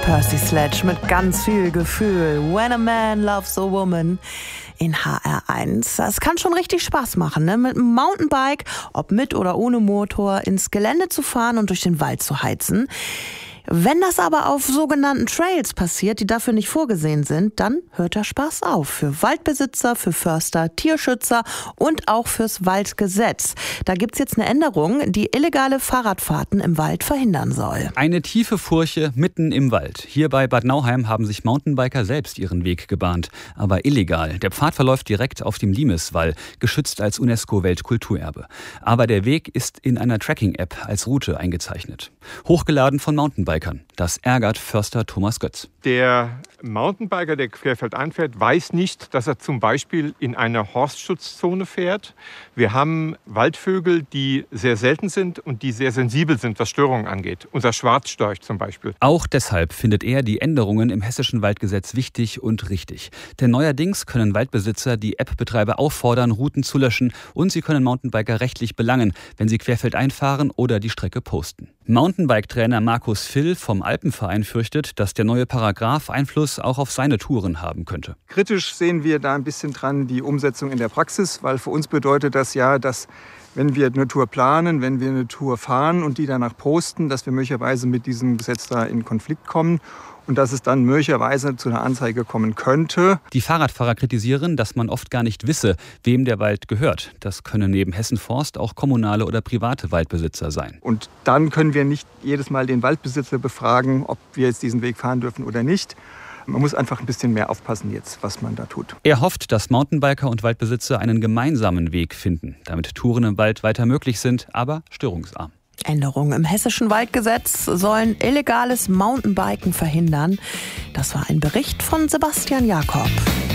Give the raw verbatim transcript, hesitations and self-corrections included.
Percy Sledge mit ganz viel Gefühl. When a man loves a woman in H R eins. Das kann schon richtig Spaß machen, ne? Mit einem Mountainbike, ob mit oder ohne Motor, ins Gelände zu fahren und durch den Wald zu heizen. Wenn das aber auf sogenannten Trails passiert, die dafür nicht vorgesehen sind, dann hört der Spaß auf. Für Waldbesitzer, für Förster, Tierschützer und auch fürs Waldgesetz. Da gibt's jetzt eine Änderung, die illegale Fahrradfahrten im Wald verhindern soll. Eine tiefe Furche mitten im Wald. Hier bei Bad Nauheim haben sich Mountainbiker selbst ihren Weg gebahnt. Aber illegal. Der Pfad verläuft direkt auf dem Limeswall, geschützt als UNESCO-Weltkulturerbe. Aber der Weg ist in einer Tracking-App als Route eingezeichnet. Hochgeladen von Mountainbikern. Das ärgert Förster Thomas Götz. Der Mountainbiker, der querfeldein fährt, weiß nicht, dass er zum Beispiel in einer Horstschutzzone fährt. Wir haben Waldvögel, die sehr selten sind und die sehr sensibel sind, was Störungen angeht. Unser Schwarzstorch zum Beispiel. Auch deshalb findet er die Änderungen im hessischen Waldgesetz wichtig und richtig. Denn neuerdings können Waldbesitzer die App-Betreiber auffordern, Routen zu löschen, und sie können Mountainbiker rechtlich belangen, wenn sie querfeldein fahren oder die Strecke posten. Mountainbike-Trainer Markus Vill vom Alpenverein fürchtet, dass der neue Paragraph Einfluss auch auf seine Touren haben könnte. Kritisch sehen wir da ein bisschen dran die Umsetzung in der Praxis, weil für uns bedeutet das ja, dass wenn wir eine Tour planen, wenn wir eine Tour fahren und die danach posten, dass wir möglicherweise mit diesem Gesetz da in Konflikt kommen und dass es dann möglicherweise zu einer Anzeige kommen könnte. Die Fahrradfahrer kritisieren, dass man oft gar nicht wisse, wem der Wald gehört. Das können neben Hessen Forst auch kommunale oder private Waldbesitzer sein. Und dann können wir nicht jedes Mal den Waldbesitzer befragen, ob wir jetzt diesen Weg fahren dürfen oder nicht. Man muss einfach ein bisschen mehr aufpassen jetzt, was man da tut. Er hofft, dass Mountainbiker und Waldbesitzer einen gemeinsamen Weg finden, damit Touren im Wald weiter möglich sind, aber störungsarm. Änderungen im hessischen Waldgesetz sollen illegales Mountainbiken verhindern. Das war ein Bericht von Sebastian Jakob.